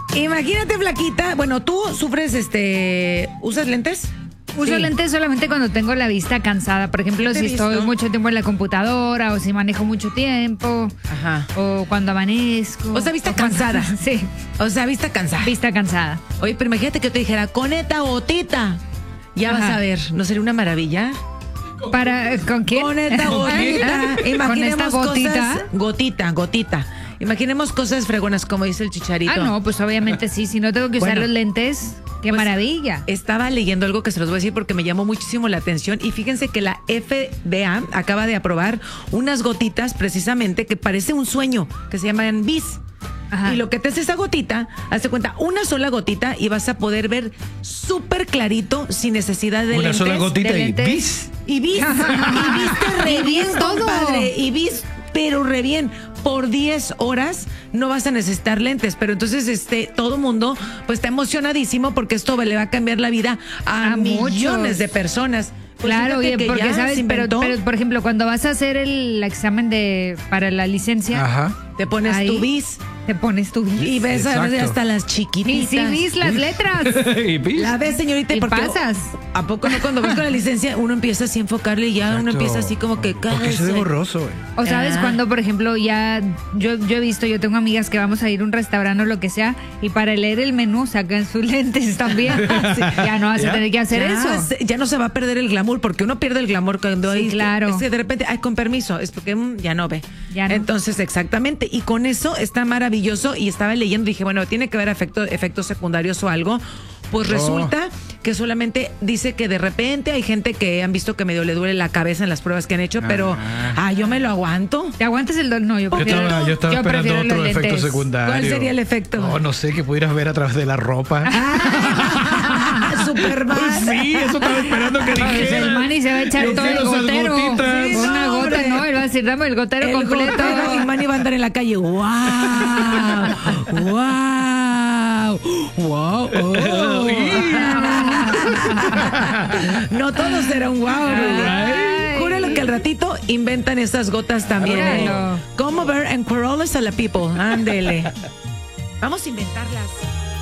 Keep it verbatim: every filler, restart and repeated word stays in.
Imagínate, flaquita. Bueno, tú sufres, este... ¿usas lentes? Uso Sí. lentes solamente cuando tengo la vista cansada. Por ejemplo, Te he si visto. estoy mucho tiempo en la computadora o si manejo mucho tiempo. Ajá. O cuando amanezco. O sea, vista cuando- cansada. Sí, O sea, vista cansada. vista cansada. Oye, pero imagínate que yo te dijera, con esta gotita. Ya vas Ajá. a ver, ¿no sería una maravilla? Para, ¿con quién? Con esta gotita. Con Imaginemos esta gotita. cosas. Gotita, gotita. Imaginemos cosas fregonas, como dice el Chicharito. Ah, no, pues obviamente sí. Si no tengo que usar Bueno, los lentes, qué pues, maravilla. Estaba leyendo algo que se los voy a decir porque me llamó muchísimo la atención y fíjense que la F D A acaba de aprobar unas gotitas precisamente que parece un sueño, que se llaman B I S. Ajá. Y lo que te hace esa gotita, hazte cuenta, una sola gotita y vas a poder ver súper clarito sin necesidad de Una lentes. sola gotita de y lentes. bis. Y viste, y viste re Y bien, vis todo. compadre. Y vis, pero re bien. Por diez horas no vas a necesitar lentes. Pero entonces, este, todo mundo, pues está emocionadísimo porque esto le va a cambiar la vida a, A millones muchos. de personas. Pues Claro, fíjate oye, que porque ya sabes, se pero, inventó, pero por ejemplo, cuando vas a hacer el examen de para la licencia, Ajá. te pones ahí tu bis te pones tu bis. y ves a Exacto. veces hasta las Y chiquititas. sí vis las letras. y bis. La ves, señorita, Y porque pasas. ¿a poco no? Cuando vas con la licencia, uno empieza así a enfocarle y ya uno Exacto. empieza así como que Porque se ve cállese. borroso, güey. O sabes Ah. cuando, por ejemplo, ya yo, yo he visto, yo tengo amigas que vamos a ir a un restaurante o lo que sea y para leer el menú sacan sus lentes también. Sí, ya no vas ¿Ya? a tener que hacer ya, eso. se- ya no se va a perder el glamour, porque uno pierde el glamour cuando Sí, hay. claro. Es que de repente, ay, con permiso, es porque mm, ya no ve. Ya no. Entonces, exactamente. Y con eso está maravilloso. Y estaba leyendo, dije, bueno, tiene que haber efecto- efectos secundarios o algo. Pues Oh. resulta que solamente dice que de repente hay gente que han visto que medio le duele la cabeza en las pruebas que han hecho, pero Ah. ah, yo me lo aguanto. ¿Te aguantas el dolor? No, yo Yo prefiero, estaba, yo estaba yo esperando prefiero otro los efecto lentes. secundario. ¿Cuál sería el efecto? No, no sé, que pudieras ver a través de la ropa. Ah, Superman. Pues sí, eso estaba esperando que Pues el dijeras. Manny se va a echar Yo todo el quiero esas gotero. gotitas. Sí, Una no, gota, hombre. no, él va a decir, dame el gotero El completo. gotero y Manny va a andar en la calle. ¡Wow! ¡Wow! ¡Wow! Oh. No todo será un wow, Rudy. Ay. Júralo que al ratito inventan esas gotas también. ¿eh? Júralo. Como ver and Corollas a la people. Ándele. Vamos a inventarlas.